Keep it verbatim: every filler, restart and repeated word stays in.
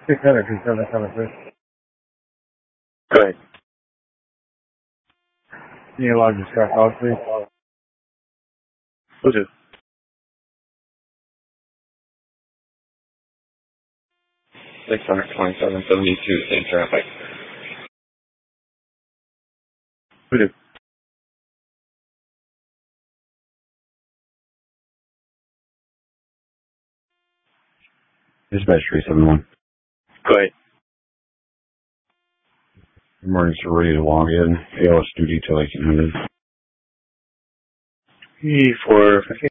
six hundred two seven seven six. Go ahead. Can you log your Scott calls, please? Will do. six hundred twenty-seven seventy-two, same traffic. Will do. Dispatch three seven one. Go ahead. Good morning, sir. Ready to log in. A L S two detail eighteen hundred. E for